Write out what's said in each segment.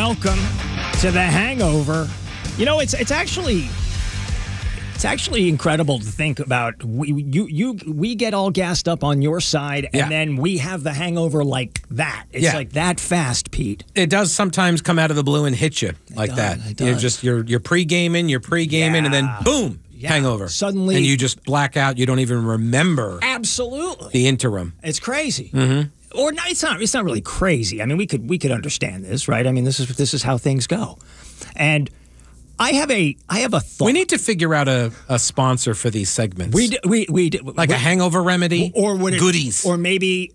welcome to The Hangover. You know, it's actually incredible to think about. We get all gassed up on your side, and then we have the hangover like that. It's like that fast, Pete. It does sometimes come out of the blue and hit you like that. It does. You're pre-gaming, and then boom, hangover. Suddenly, and you just black out. You don't even remember. Absolutely. The interim. It's crazy. Mm-hmm. Or no, it's not really crazy. I mean, we could understand this, right? I mean, this is how things go. And I have a thought. We need to figure out a sponsor for these segments. We do. Like a hangover remedy, or goodies, or maybe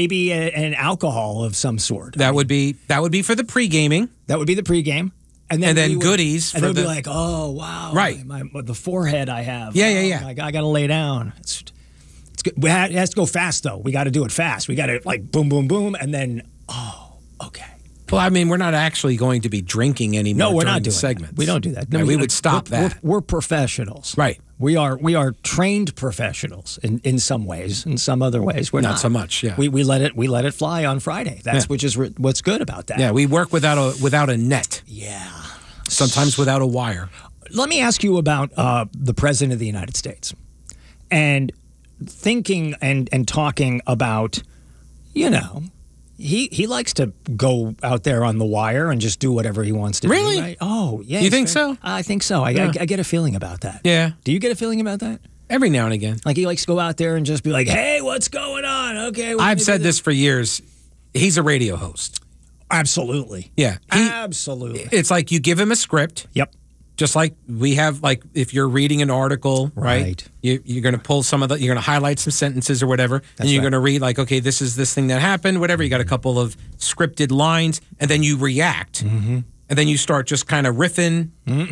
an alcohol of some sort. That would be for the pre-gaming. That would be the pregame, and then goodies. And they'd be like, oh wow, right? The forehead I have. Yeah. I got to lay down. It's good. It has to go fast though. We got to do it fast. We got to like boom, boom, boom, and then okay. Well, I mean, we're not actually going to be drinking anymore. No, we're not doing segments. We don't do that. No, we would stop that. We're professionals, right? We are trained professionals in some ways. In some other ways, we're not so much. Yeah, we let it fly on Friday. Which is what's good about that. Yeah, we work without a net. Yeah, sometimes without a wire. Let me ask you about the President of the United States, and thinking and talking about, you know. He likes to go out there on the wire and just do whatever he wants to do. Really? Right? Oh, yeah. You think so? I think so. I get a feeling about that. Yeah. Do you get a feeling about that? Every now and again. Like he likes to go out there and just be like, hey, what's going on? Okay. I've said this for years. He's a radio host. Absolutely. Yeah. Absolutely. It's like you give him a script. Yep. Just like we have, like if you're reading an article, right? You're going to pull you're going to highlight some sentences or whatever, and you're going to read like, okay, this is this thing that happened, whatever. You got a couple of scripted lines, and then you react, and then you start just kind of riffing,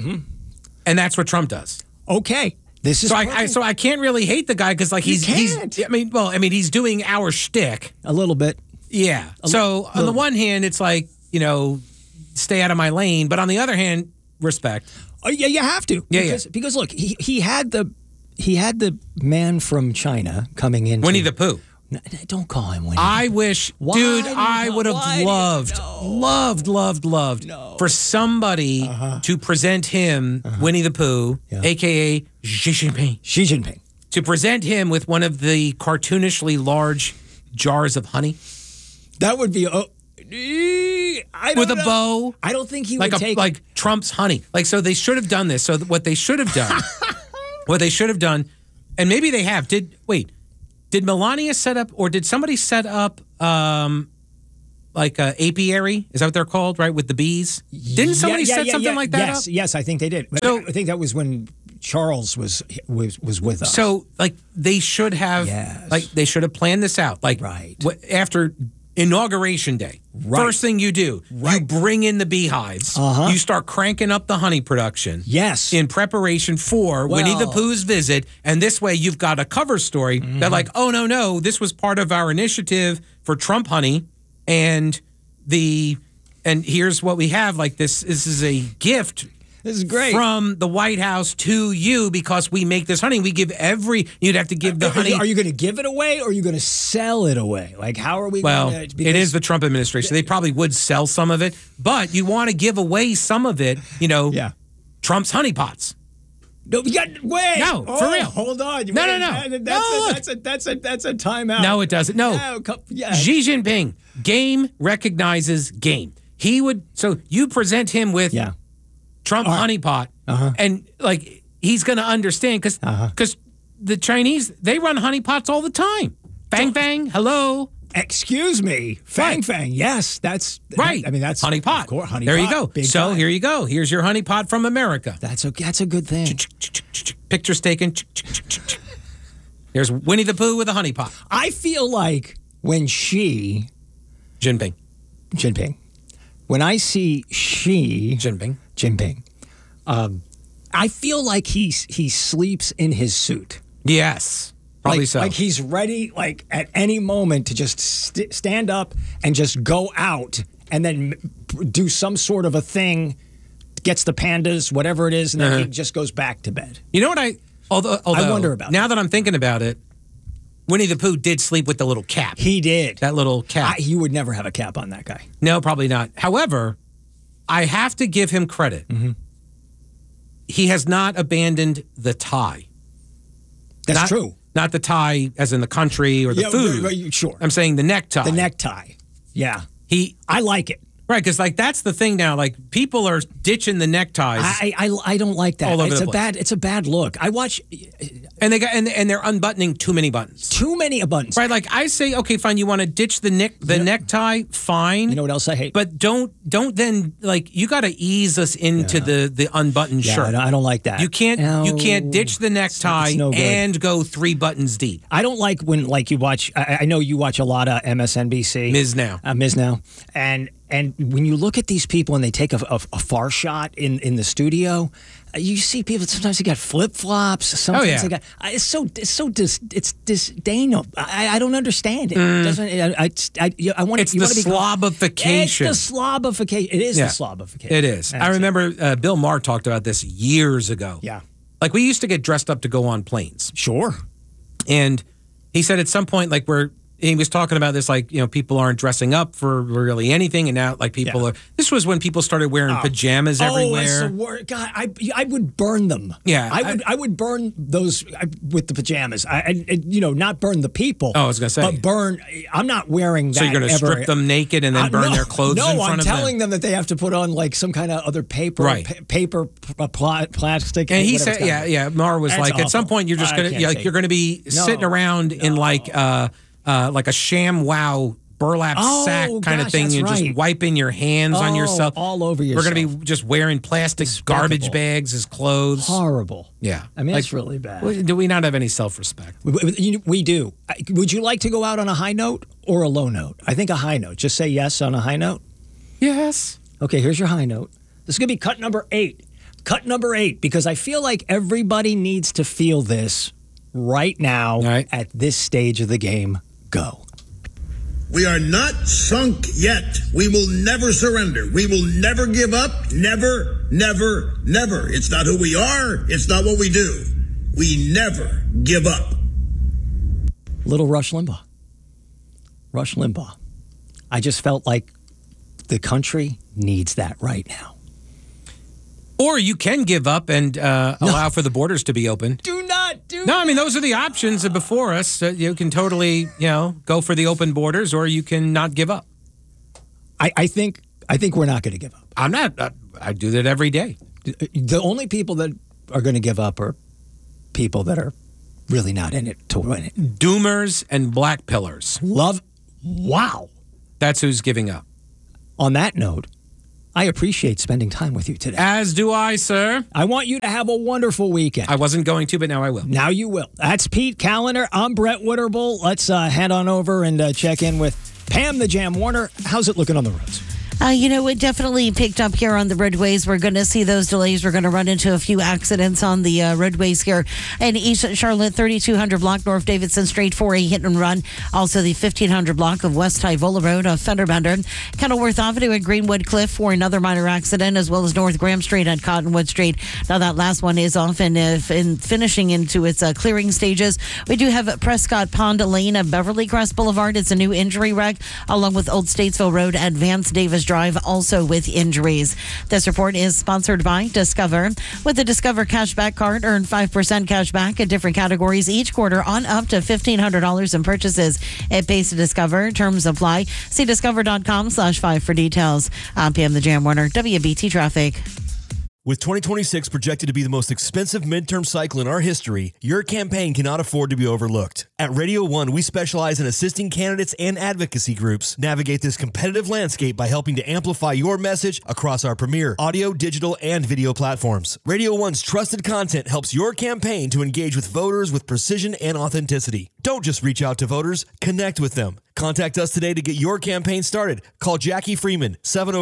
and that's what Trump does. Okay, this is so I can't really hate the guy because like he's he's doing our shtick a little bit. Yeah. So on the one hand, it's like, you know, stay out of my lane, but on the other hand, respect. Oh yeah, you have to. Because look, he had the man from China coming in. Winnie the Pooh. No, don't call him Winnie. I wish, dude, I would have loved for somebody to present him, Winnie the Pooh, a.k.a. Xi Jinping. To present him with one of the cartoonishly large jars of honey. That would be... with a bow. I don't think he would take like Trump's honey. Like, so they should have done this. So what they should have done, and maybe they have. Did Melania set up, or did somebody set up like a apiary? Is that what they're called? Right, with the bees. Didn't somebody set something like that up? Yes, I think they did. So, I think that was when Charles was with us. So like they should have, they should have planned this out. Like after Inauguration Day. Right. First thing you do, you bring in the beehives. You start cranking up the honey production. Yes. In preparation for Winnie the Pooh's visit. And this way you've got a cover story that like, oh, no, this was part of our initiative for Trump honey. And here's what we have. Like this is a gift. This is great. From the White House to you because we make this honey. We give you'd have to give the honey. Are you going to give it away or are you going to sell it away? Like, how are we going to? It is the Trump administration. They probably would sell some of it, but you want to give away some of it, Trump's honey pots. No, wait. No, for real. Hold on. No. That's a timeout. No, it doesn't. No. Xi Jinping, game recognizes game. He would, so you present him with Trump honey pot, and like he's going to understand because the Chinese, they run honey pots all the time. Bang bang, hello. Excuse me, fang fang. Yes, that's right. I mean, that's honey pot. Of course, honey there pot. You go. So here you go. Here's your honey pot from America. That's a good thing. Picture's taken. Here's Winnie the Pooh with a honey pot. I feel like when Jinping. When I see Jinping, I feel like he sleeps in his suit. Yes, probably so. Like he's ready, like at any moment to just stand up and just go out and then do some sort of a thing, gets the pandas, whatever it is, and then he just goes back to bed. You know what although I wonder about now that I'm thinking about it, Winnie the Pooh did sleep with the little cap. He did. That little cap. You would never have a cap on that guy. No, probably not. However, I have to give him credit. Mm-hmm. He has not abandoned the tie. That's true. Not the tie as in the country or the food. Right, sure. I'm saying the necktie. The necktie. Yeah. I like it. Right, because like that's the thing now. Like people are ditching the neckties. I don't like that. All over the place. It's a bad look. I watch, and they're unbuttoning too many buttons. Too many buttons. Right, like I say, okay, fine. You want to ditch the necktie, fine. You know what else I hate? But don't then like you got to ease us into the unbuttoned shirt. I don't like that. You can't ditch the necktie and go 3 buttons deep. I don't like when like you watch. I know you watch a lot of MSNBC. Ms. Now, and when you look at these people and they take a far shot in the studio, you see people. Sometimes they got flip flops. Sometimes they got. It's disdainful. I don't understand it. I want. It's the slobification. It's the slobification. It is the slobification. It is. I remember Bill Maher talked about this years ago. Yeah. Like we used to get dressed up to go on planes. Sure. And he said at some point, like he was talking about this, like, people aren't dressing up for really anything. And now, like, people are. This was when people started wearing pajamas everywhere. It's the worst. God, I would burn them. Yeah. I would burn those with the pajamas. Not burn the people. Oh, I was going to say. But burn. I'm not wearing that. So you're going to strip them naked and then burn their clothes in front of them? No, I'm telling them that they have to put on, like, some kind of other paper. Right. Paper, plastic. And he said, Maher was like, at some point, you're just going to, you're going to be sitting around in, like a ShamWow burlap sack kind of thing. You're just wiping your hands on yourself. All over yourself. We're going to be just wearing plastic garbage bags as clothes. Horrible. Yeah. I mean, it's really bad. Do we not have any self-respect? We do. Would you like to go out on a high note or a low note? I think a high note. Just say yes on a high note. Yes. Okay, here's your high note. This is going to be cut number 8. Cut number 8, because I feel like everybody needs to feel this right now at this stage of the game. Go. We are not sunk yet. We will never surrender. We will never give up. Never, never, never. It's not who we are. It's not what we do. We never give up. Little Rush Limbaugh. Rush Limbaugh. I just felt like the country needs that right now. Or you can give up and allow for the borders to be open. No, I mean, those are the options before us. You can totally, go for the open borders, or you can not give up. I think we're not going to give up. I'm not. I do that every day. The only people that are going to give up are people that are really not in it to win it. Doomers and black pillars. Wow. That's who's giving up. On that note, I appreciate spending time with you today. As do I, sir. I want you to have a wonderful weekend. I wasn't going to, but now I will. Now you will. That's Pete Callender. I'm Brett Witterbull. Let's head on over and check in with Pam the Jam Warner. How's it looking on the roads? It definitely picked up here on the roadways. We're going to see those delays. We're going to run into a few accidents on the roadways here in East Charlotte, 3200 block, North Davidson Street for a hit and run. Also, the 1500 block of West Tyvola Road, a fender bender. Kenilworth Avenue at Greenwood Cliff for another minor accident, as well as North Graham Street at Cottonwood Street. Now, that last one is off and finishing into its clearing stages. We do have Prescott Pond Lane at Beverly Crest Boulevard. It's a new injury wreck, along with Old Statesville Road at Vance Davis Drive, also with injuries. This report is sponsored by Discover. With the Discover Cashback Card, earn 5% cash back in different categories each quarter on up to $1,500 in purchases. It pays to Discover. Terms apply. See discover.com/5 for details. I'm PM the Jam Warner, WBT Traffic. With 2026 projected to be the most expensive midterm cycle in our history, your campaign cannot afford to be overlooked. At Radio 1, we specialize in assisting candidates and advocacy groups navigate this competitive landscape by helping to amplify your message across our premier audio, digital, and video platforms. Radio 1's trusted content helps your campaign to engage with voters with precision and authenticity. Don't just reach out to voters, connect with them. Contact us today to get your campaign started. Call Jackie Freeman,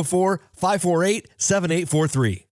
704-548-7843.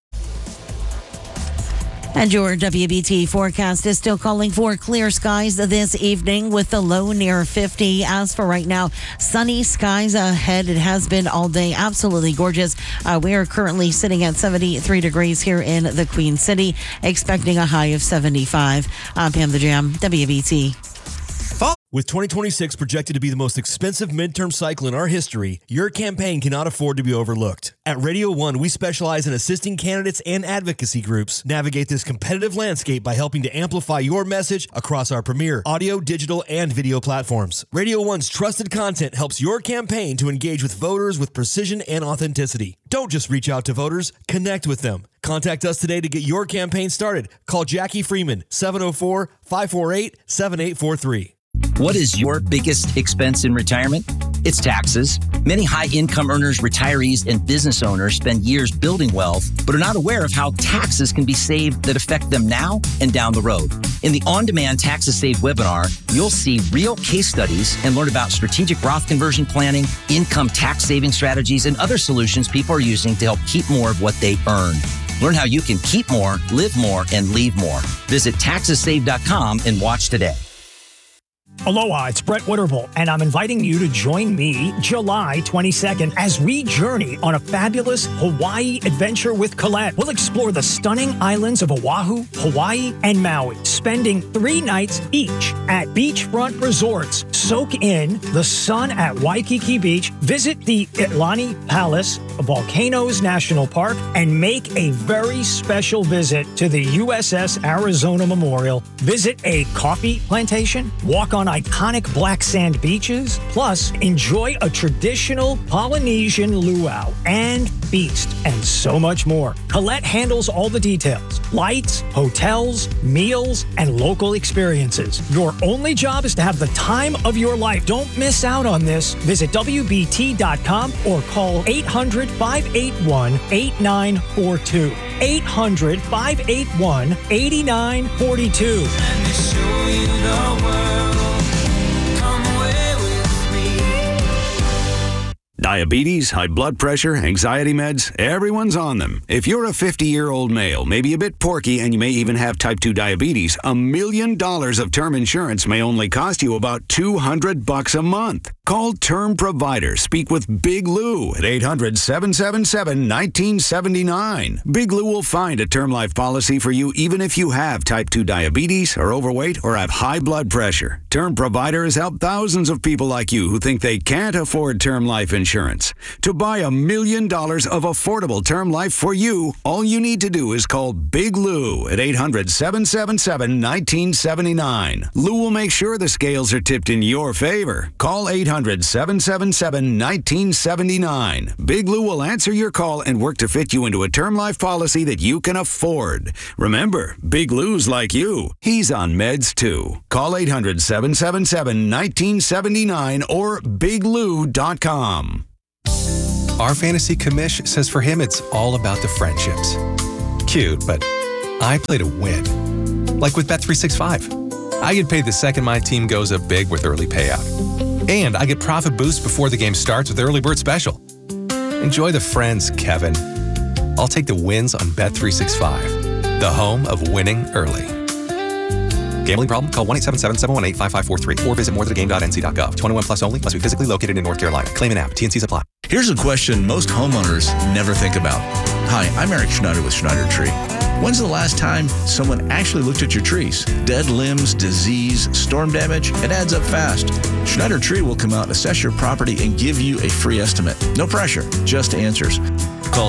And your WBT forecast is still calling for clear skies this evening with the low near 50. As for right now, sunny skies ahead. It has been all day. Absolutely gorgeous. We are currently sitting at 73 degrees here in the Queen City, expecting a high of 75. I'm Pam the Jam, WBT. With 2026 projected to be the most expensive midterm cycle in our history, your campaign cannot afford to be overlooked. At Radio 1, we specialize in assisting candidates and advocacy groups navigate this competitive landscape by helping to amplify your message across our premier audio, digital, and video platforms. Radio 1's trusted content helps your campaign to engage with voters with precision and authenticity. Don't just reach out to voters, connect with them. Contact us today to get your campaign started. Call Jackie Freeman, 704-548-7843. What is your biggest expense in retirement? It's taxes. Many high-income earners, retirees, and business owners spend years building wealth, but are not aware of how taxes can be saved that affect them now and down the road. In the On-Demand Taxes Saved webinar, you'll see real case studies and learn about strategic Roth conversion planning, income tax saving strategies, and other solutions people are using to help keep more of what they earn. Learn how you can keep more, live more, and leave more. Visit taxessaved.com and watch today. Aloha, it's Brett Witterbull, and I'm inviting you to join me July 22nd as we journey on a fabulous Hawaii adventure with Colette. We'll explore the stunning islands of Oahu, Hawaii, and Maui, spending 3 nights each at beachfront resorts. Soak in the sun at Waikiki Beach, visit the Iolani Palace, Volcanoes National Park, and make a very special visit to the USS Arizona Memorial. Visit a coffee plantation, walk on iconic black sand beaches, plus enjoy a traditional Polynesian luau and feast, and so much more. Colette handles all the details: flights, hotels, meals, and local experiences. Your only job is to have the time of your life. Don't miss out on this. Visit WBT.com or call 800-581-8942. 800-581-8942. Let me show you the world. Come away with me. Diabetes, high blood pressure, anxiety meds, everyone's on them. If you're a 50-year-old male, maybe a bit porky, and you may even have type 2 diabetes, $1 million of term insurance may only cost you about $200 a month. Call Term Provider. Speak with Big Lou at 800-777-1979. Big Lou will find a term life policy for you even if you have type 2 diabetes, are overweight, or have high blood pressure. Term Provider has helped thousands of people like you who think they can't afford term life insurance. To buy $1 million of affordable term life for you, all you need to do is call Big Lou at 800-777-1979. Lou will make sure the scales are tipped in your favor. Call 800-777-1979. Big Lou will answer your call and work to fit you into a term life policy that you can afford. Remember, Big Lou's like you. He's on meds too. Call 800-777-1979 or biglou.com. Our fantasy commish says for him it's all about the friendships. Cute, but I play to win. Like with Bet365. I get paid the second my team goes up big with early payout. And I get profit boost before the game starts with Early Bird Special. Enjoy the friends, Kevin. I'll take the wins on Bet365, the home of winning early. Gambling problem? Call 1-877-718-5543 or visit morethanagame.nc.gov. 21 plus only. Must be physically located in North Carolina. Claim an app. TNCs apply. Here's a question most homeowners never think about. Hi, I'm Eric Schneider with Schneider Tree. When's the last time someone actually looked at your trees? Dead limbs, disease, storm damage, it adds up fast. Schneider Tree will come out, assess your property, and give you a free estimate. No pressure, just answers. Call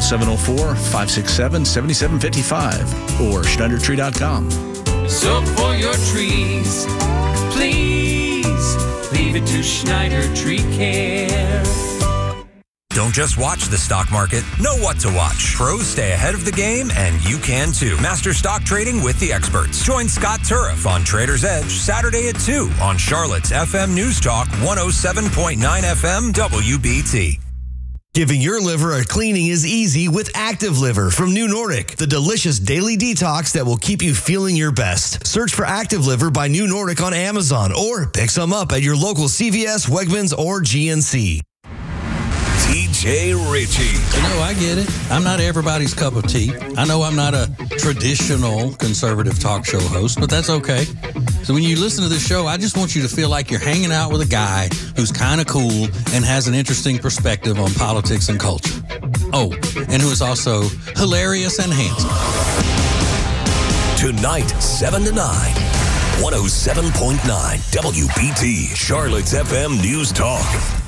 704-567-7755 or SchneiderTree.com. So for your trees, please leave it to Schneider Tree Care. Don't just watch the stock market. Know what to watch. Pros stay ahead of the game, and you can too. Master stock trading with the experts. Join Scott Turriff on Trader's Edge Saturday at 2 on Charlotte's FM News Talk 107.9 FM WBT. Giving your liver a cleaning is easy with Active Liver from New Nordic, the delicious daily detox that will keep you feeling your best. Search for Active Liver by New Nordic on Amazon or pick some up at your local CVS, Wegmans, or GNC. TJ Ritchie. I get it. I'm not everybody's cup of tea. I know I'm not a traditional conservative talk show host, but that's okay. So when you listen to this show, I just want you to feel like you're hanging out with a guy who's kind of cool and has an interesting perspective on politics and culture. Oh, and who is also hilarious and handsome. Tonight, 7 to 9. 107.9 WBT, Charlotte's FM News Talk.